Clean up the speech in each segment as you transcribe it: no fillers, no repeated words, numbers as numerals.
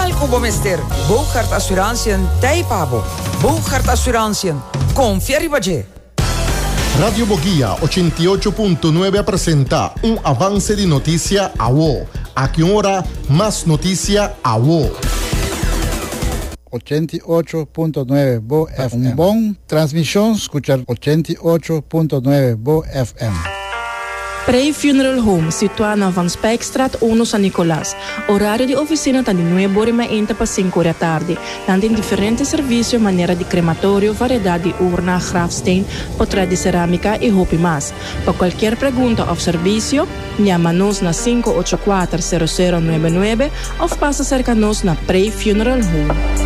Welkom, mister. Bogart Assurantie Taipabo. Bogart Assurantie. Confiere Baje. Radio Boguía 88.9 presenta un avance de noticia a WO. A qué hora más noticia a WO. 88.9 Bo FM. Un bom transmisión, escuchar 88.9 Bo FM. Prey Funeral Home, situado Van Spijkstraat 1 San Nicolás. Horário de oficina está de 9h30 para 5 da tarde. Tem diferentes serviços, maneira de crematório, variedade de urna, grafsteen, portrait de cerâmica e roupa mais. Para qualquer pergunta ou serviço, chama-nos na 584-0099 ou passa cerca-nos na Prey Funeral Home.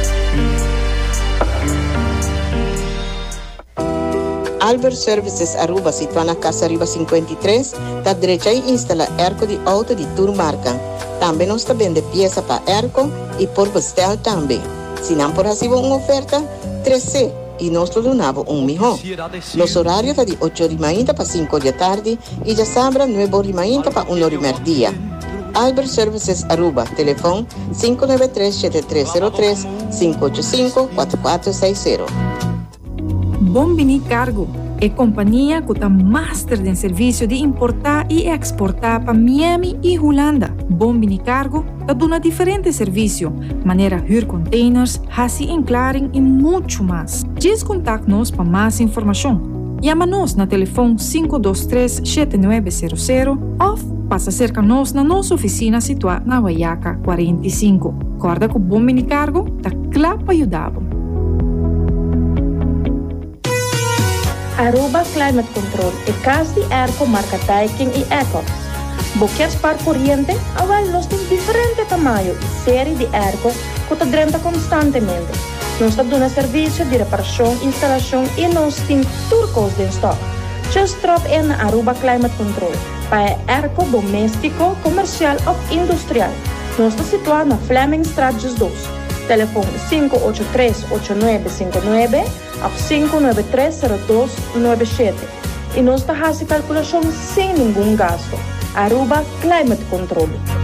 Albert Services Aruba, situado na Casa Riba 53, da direita e instala erco de auto de turmarca. Também nós também de peça para erco e por bestel também. Se não por receber uma oferta, 13 e nós donamos melhor. Os horários são de 8h30 para 5 da tarde e já sabra 9h30 para 1h dia. Albert Services Aruba, telefone 593-7303, 585-4460. Bombini Cargo é companhia que está master em serviço de importar e exportar para Miami e Holanda. Bombini Cargo está dando diferentes serviços, maneira huur containers, hasi enclaring e muito mais. Diz contact-nos para mais informação. Chama-nos na telefone 523-7900 ou passa cerca-nos na nossa oficina situada na Guaiaca 45. Corda que o Bombini Cargo está claro para ajudar. Aruba Climate Control é casa de airco marca Daikin e Ecox. Boquetes para corrente, agora nós temos diferentes tamanhos e série de airco que está drenta constantemente. Nós estamos dando serviço de reparação, instalação e nós temos turcos de stock. Just drop in Aruba Climate Control para airco doméstico, comercial ou industrial. Nós estamos situados na Fleming Straat 2. Telefone 583-8959 ou 593-0297. E nós estamos fazendo calculação sem nenhum gasto. Aruba Climate Control.